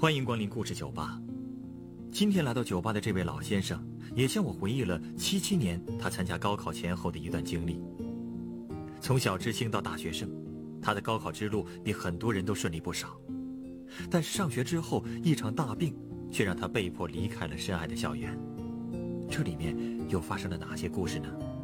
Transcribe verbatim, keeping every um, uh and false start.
欢迎光临故事酒吧。今天来到酒吧的这位老先生，也向我回忆了七七年他参加高考前后的一段经历。从小知青到大学生，他的高考之路比很多人都顺利不少。但是上学之后，一场大病却让他被迫离开了深爱的校园。这里面又发生了哪些故事呢？